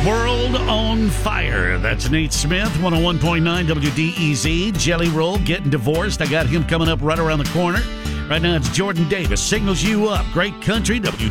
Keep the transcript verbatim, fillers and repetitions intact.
World on Fire. That's Nate Smith, one oh one point nine W D E Z. Jelly Roll, Getting Divorced. I got him coming up right around the corner. Right now it's Jordan Davis, Signals You Up. Great country, W